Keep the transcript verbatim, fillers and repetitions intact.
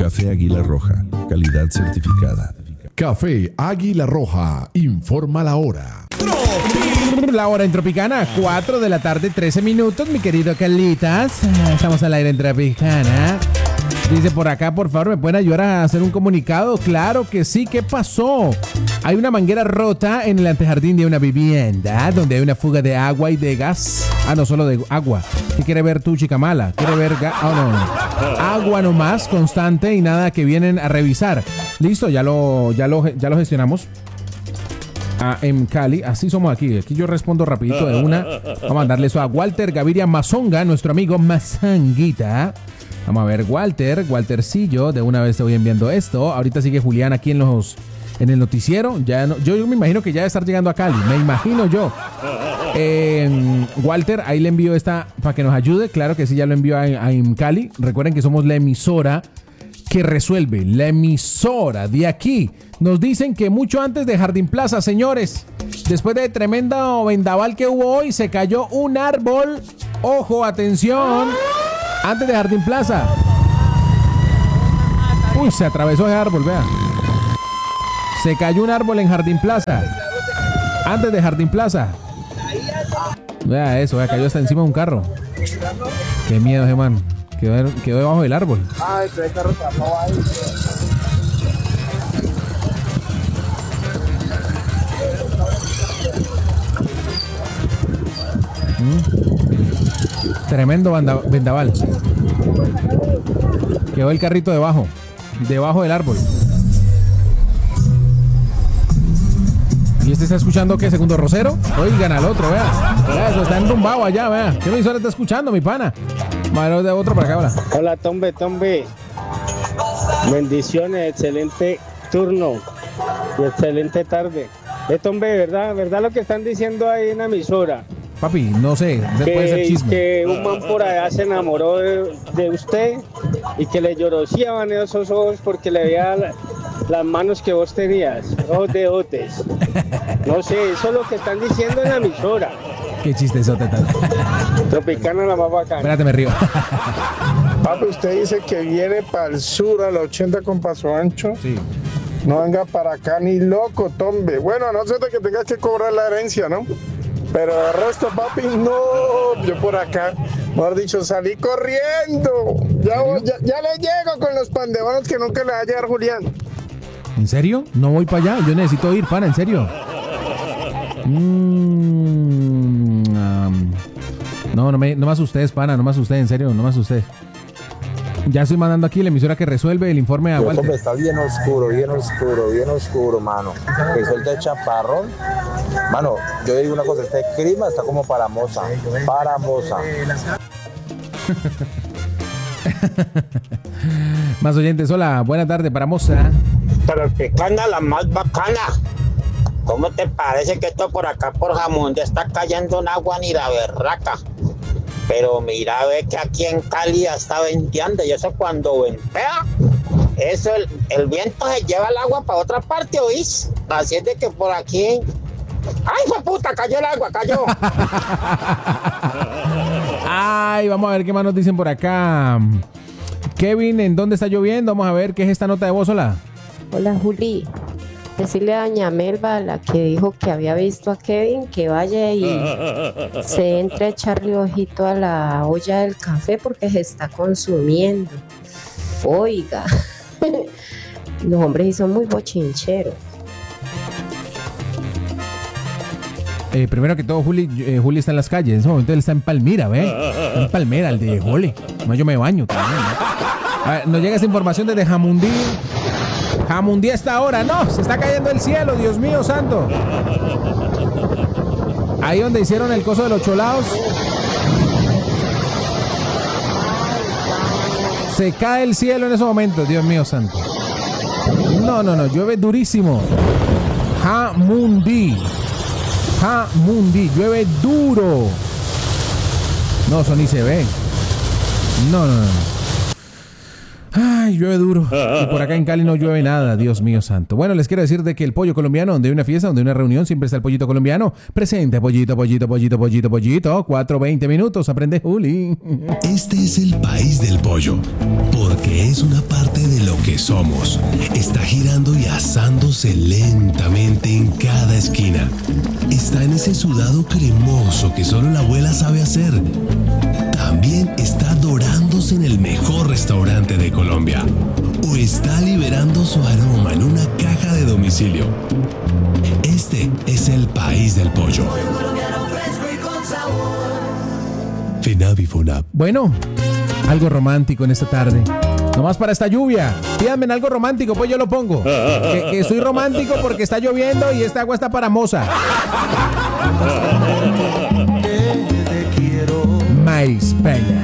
Café Águila Roja, calidad certificada. Café Águila Roja, informa la hora. La hora en Tropicana, cuatro de la tarde, trece minutos, mi querido Carlitas. Estamos al aire en Tropicana. Dice por acá, por favor, ¿me pueden ayudar a hacer un comunicado? Claro que sí, ¿qué pasó? Hay una manguera rota en el antejardín de una vivienda donde hay una fuga de agua y de gas. Ah, no, solo de agua. ¿Qué quiere ver tú, chica mala? ¿Quiere ver gas? Oh, no, no. Agua nomás, constante y nada que vienen a revisar. Listo, ya lo, ya lo, ya lo gestionamos. Ah, en Cali, así somos aquí. Aquí yo respondo rapidito de una. Vamos a mandarle eso a Walter Gaviria Mazonga, nuestro amigo Mazanguita. Vamos a ver, Walter, Waltercillo, de una vez te voy enviando esto. Ahorita sigue Julián aquí en los en el noticiero. Ya no, yo, yo me imagino que ya debe estar llegando a Cali. Me imagino yo. Eh, Walter, ahí le envío esta para que nos ayude. Claro que sí, ya lo envío a, a Cali. Recuerden que somos la emisora que resuelve. La emisora de aquí. Nos dicen que mucho antes de Jardín Plaza, señores, después de tremenda vendaval que hubo hoy, se cayó un árbol. Ojo, atención. Antes de Jardín Plaza. Uy, se atravesó ese árbol, vea. Se cayó un árbol en Jardín Plaza. Antes de Jardín Plaza. Vea eso, vea, cayó hasta encima de un carro. Qué miedo ese man. Quedó, quedó debajo del árbol. Ay, pero el carro tapó ahí. ¿Mm? Tremendo banda, vendaval. Quedó el carrito debajo. Debajo del árbol. ¿Y este está escuchando qué? ¿Segundo Rosero? Oigan al otro, vea. Vea, eso está enrumbado allá, vea. ¿Qué emisora está escuchando, mi pana? Madre de otro para acá, hola. Hola, Tombe, Tombe. Bendiciones, excelente turno y excelente tarde. Eh, Tombe, ¿verdad? ¿Verdad lo que están diciendo ahí en la emisora? Papi, no sé, puede ser Que, chisme. que un man por allá se enamoró de, de usted y que le llorocían esos ojos porque le veía la, las manos que vos tenías, ojos de otes. No sé, eso es lo que están diciendo en la emisora. Qué chistezote tal. Tropicana la más bacana. Espérate, me río. Papi, usted dice que viene para el sur a la ochenta con Paso Ancho. Sí. No venga para acá ni loco, Tombe. Bueno, a no ser de que tengas que cobrar la herencia, ¿no? Pero el resto, papi, no. Yo por acá, mejor dicho, salí corriendo. Ya, ya, ya le llego con los pandeones que nunca le va a llegar Julián. ¿En serio? No voy para allá. Yo necesito ir, pana, en serio. Mm, um, no, no me, no me asustes, pana, no me asustes, en serio, no me asustes. Ya estoy mandando aquí la emisora que resuelve el informe a Walter. Hombre, está bien oscuro, bien oscuro, bien oscuro, mano. Eso es de chaparrón. Mano, yo digo una cosa, este clima está como para moza, para moza. Más oyentes, hola, buena tarde para moza. Pero Tropicana la más bacana. ¿Cómo te parece que esto por acá por Jamón ya está cayendo un agua ni la berraca? Pero mira, ve que aquí en Cali ya está venteando y eso cuando ventea, eso el, el viento se lleva el agua para otra parte, ¿oís? Así es de que por aquí... ¡Ay, fue puta! Cayó el agua, cayó. Ay, vamos a ver qué más nos dicen por acá. Kevin, ¿en dónde está lloviendo? Vamos a ver qué es esta nota de voz, hola. Hola, Juli. Decirle a doña Melba, la que dijo que había visto a Kevin, que vaya y se entre a echarle ojito a la olla del café porque se está consumiendo. Oiga, los hombres sí son muy bochincheros. Eh, primero que todo, Juli, eh, Juli está en las calles. En ese momento él está en Palmira, ¿ve? Está en Palmera, el de Juli. No, yo me baño también, ¿no? A ver, nos llega esta información desde Jamundí. Jamundí a esta hora. No, se está cayendo el cielo, Dios mío santo. Ahí donde hicieron el coso de los cholados. Se cae el cielo en esos momentos, Dios mío santo. No, no, no, llueve durísimo. Jamundí. Jamundí, llueve duro. No, eso ni se ve. No, no, no. Ay, llueve duro. Y por acá en Cali no llueve nada, Dios mío santo. Bueno, les quiero decir de que el pollo colombiano, donde hay una fiesta, donde hay una reunión, siempre está el pollito colombiano. Presente, pollito, pollito, pollito, pollito, pollito. cuatro, veinte minutos, aprende Juli. Este es el país del pollo, porque es una parte de lo somos está girando y asándose lentamente en cada esquina. Está en ese sudado cremoso que solo la abuela sabe hacer. También está dorándose en el mejor restaurante de Colombia. O está liberando su aroma en una caja de domicilio. Este es el país del pollo. Finavi Funab. Bueno, algo romántico en esta tarde. Nomás para esta lluvia. Pídanme en algo romántico, pues yo lo pongo. Que, que soy romántico porque está lloviendo y esta agua está para moza. Maíz Peña.